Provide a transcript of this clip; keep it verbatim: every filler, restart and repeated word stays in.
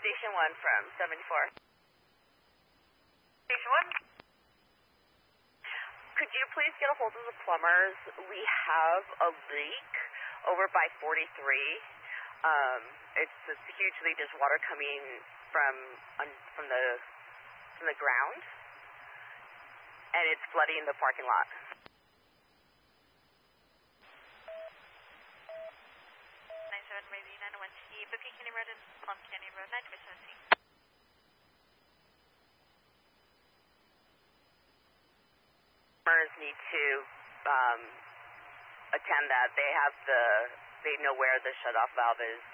Station one from seventy-four. Station one? Could you please get a hold of the plumbers? We have a leak over by forty-three. Um, it's this huge leak. There's water coming from um, from the from the ground, and it's flooding the parking lot. nine seven Meridian nine one T, Booking Canyon Road and Plum Canyon Road, nine three seven C. Plumbers need to um, attend that. They have the, they know where the shutoff valve is.